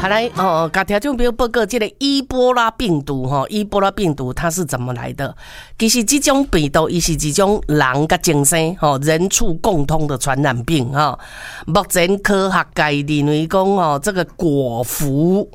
来甲听众朋友报告这个伊波拉病毒伊波拉病毒它是怎么来的？其实这种病毒它是一种人甲精神人畜共通的传染病目前科学界认为讲这个果蝠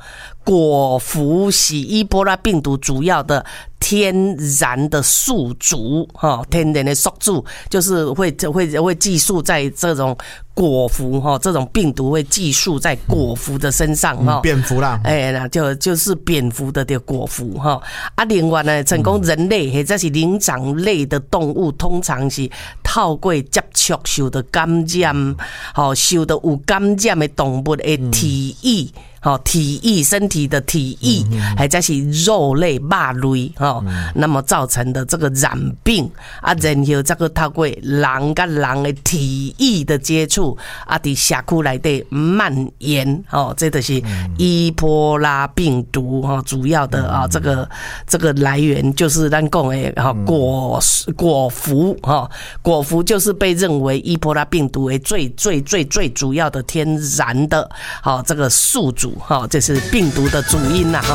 是伊波拉病毒主要的天然的宿主天然的宿主就是会寄宿在这种果蝠这种病毒会寄宿在果蝠的身上蝙蝠啦， 就是蝙蝠的果蝠另外呢，成功人类或者是灵长类的动物，通常是透过接触受到感染，受到有感染的动物的体液。体液身体的体液，或者是肉类、肉类那么造成的这个染病然后这个透过人跟人的体液的接触在社区内底蔓延这就是伊波拉病毒主要的这个来源就是咱讲的果蝠果蝠就是被认为伊波拉病毒为最主要的天然的这个宿主。这是病毒的主因啦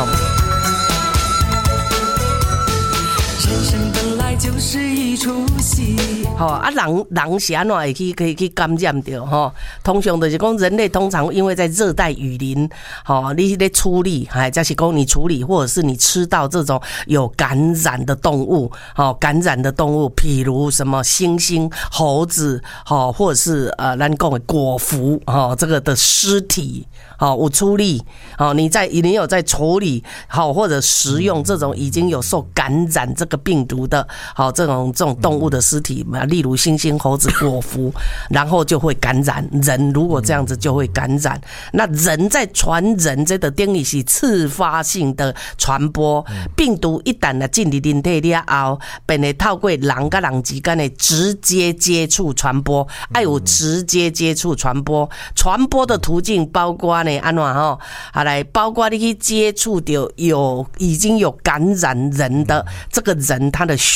人生本来就是一出戏人是安怎会去感染到通常就是讲人类通常因为在热带雨林你在处理还是讲你处理或者是你吃到这种有感染的动物譬如什么猩猩、猴子或者是咱讲的果蝠这个的尸体有处理你有在处理或者食用这种已经有受感染这个病毒的这种动物的尸体例如猩猩、猴子、果蝠然后就会感染人，如果这样子就会感染那人在传人这个等于是次发性的传播病毒一旦进入人体了后便会透过人跟人之间的直接接触传播有直接接触传播的途径包括呢包括你去接触到已经有感染人的这个人他的